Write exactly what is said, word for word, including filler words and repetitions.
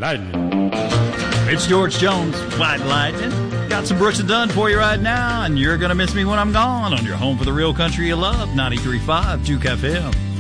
Lightning. It's George Jones, White Lightning. Got some Brooks and Dunn for you right now, and you're going to miss me when I'm gone on your home for the real country you love, ninety-three point five Juke F M.